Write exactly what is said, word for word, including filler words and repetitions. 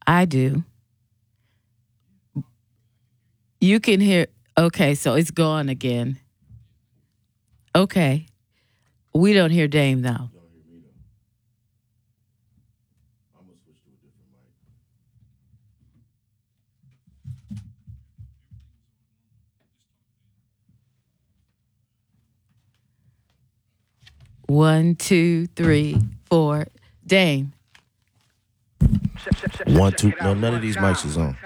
I do. You can hear. Okay, so it's gone again. Okay. We don't hear Dame though. One, two, three, four. Dame. One, two. No, none of these mics is on.